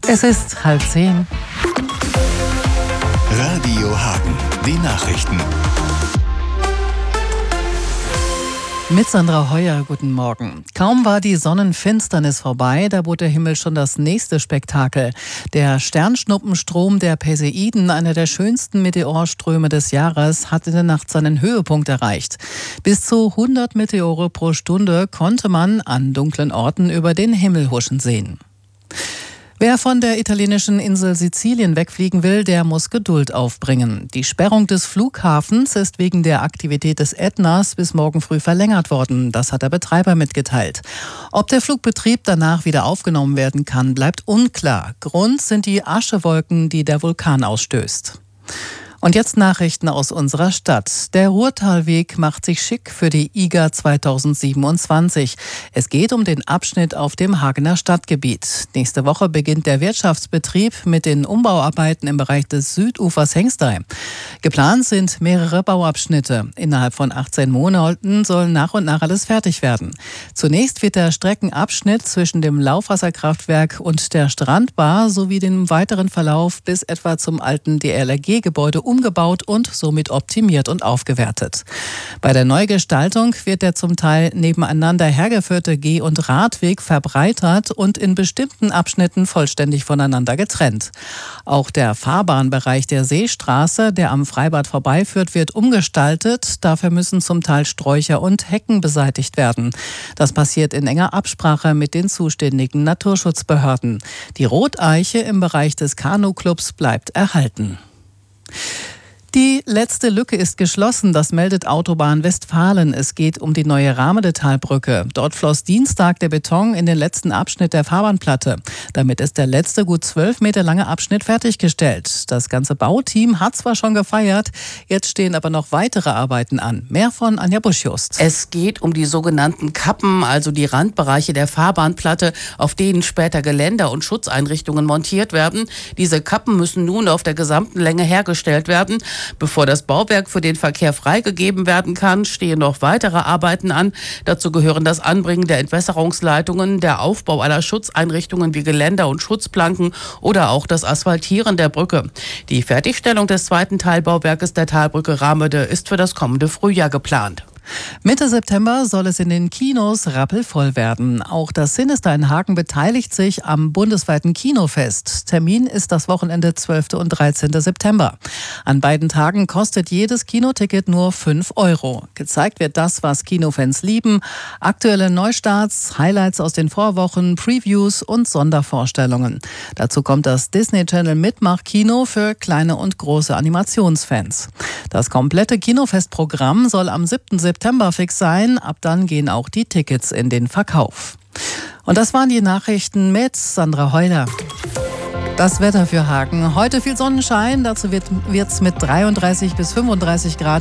Es ist 9:30. Radio Hagen, die Nachrichten. Mit Sandra Heuer, guten Morgen. Kaum war die Sonnenfinsternis vorbei, da bot der Himmel schon das nächste Spektakel. Der Sternschnuppenstrom der Perseiden, einer der schönsten Meteorströme des Jahres, hat in der Nacht seinen Höhepunkt erreicht. Bis zu 100 Meteore pro Stunde konnte man an dunklen Orten über den Himmel huschen sehen. Wer von der italienischen Insel Sizilien wegfliegen will, der muss Geduld aufbringen. Die Sperrung des Flughafens ist wegen der Aktivität des Ätnas bis morgen früh verlängert worden. Das hat der Betreiber mitgeteilt. Ob der Flugbetrieb danach wieder aufgenommen werden kann, bleibt unklar. Grund sind die Aschewolken, die der Vulkan ausstößt. Und jetzt Nachrichten aus unserer Stadt. Der Ruhrtalweg macht sich schick für die IGA 2027. Es geht um den Abschnitt auf dem Hagener Stadtgebiet. Nächste Woche beginnt der Wirtschaftsbetrieb mit den Umbauarbeiten im Bereich des Südufers Hengstein. Geplant sind mehrere Bauabschnitte. Innerhalb von 18 Monaten soll nach und nach alles fertig werden. Zunächst wird der Streckenabschnitt zwischen dem Laufwasserkraftwerk und der Strandbar sowie dem weiteren Verlauf bis etwa zum alten DLRG-Gebäude umgebaut und somit optimiert und aufgewertet. Bei der Neugestaltung wird der zum Teil nebeneinander hergeführte Geh- und Radweg verbreitert und in bestimmten Abschnitten vollständig voneinander getrennt. Auch der Fahrbahnbereich der Seestraße, der am Freibad vorbeiführt, wird umgestaltet. Dafür müssen zum Teil Sträucher und Hecken beseitigt werden. Das passiert in enger Absprache mit den zuständigen Naturschutzbehörden. Die Roteiche im Bereich des Kanuclubs bleibt erhalten. Die letzte Lücke ist geschlossen, das meldet Autobahn Westfalen. Es geht um die neue Rahmedetalbrücke. Dort floss Dienstag der Beton in den letzten Abschnitt der Fahrbahnplatte. Damit ist der letzte gut 12 Meter lange Abschnitt fertiggestellt. Das ganze Bauteam hat zwar schon gefeiert, jetzt stehen aber noch weitere Arbeiten an. Mehr von Anja Busch-Just. Es geht um die sogenannten Kappen, also die Randbereiche der Fahrbahnplatte, auf denen später Geländer und Schutzeinrichtungen montiert werden. Diese Kappen müssen nun auf der gesamten Länge hergestellt werden. Bevor das Bauwerk für den Verkehr freigegeben werden kann, stehen noch weitere Arbeiten an. Dazu gehören das Anbringen der Entwässerungsleitungen, der Aufbau aller Schutzeinrichtungen wie Geländer und Schutzplanken oder auch das Asphaltieren der Brücke. Die Fertigstellung des zweiten Teilbauwerkes der Talbrücke Ramede ist für das kommende Frühjahr geplant. Mitte September soll es in den Kinos rappelvoll werden. Auch das Sinister in Hagen beteiligt sich am bundesweiten Kinofest. Termin ist das Wochenende 12. und 13. September. An beiden Tagen kostet jedes Kinoticket nur 5 €. Gezeigt wird das, was Kinofans lieben. Aktuelle Neustarts, Highlights aus den Vorwochen, Previews und Sondervorstellungen. Dazu kommt das Disney Channel Mitmach-Kino für kleine und große Animationsfans. Das komplette Kinofestprogramm soll am 7. September fix sein. Ab dann gehen auch die Tickets in den Verkauf. Und das waren die Nachrichten mit Sandra Heuer. Das Wetter für Hagen. Heute viel Sonnenschein. Dazu wird's mit 33 bis 35 Grad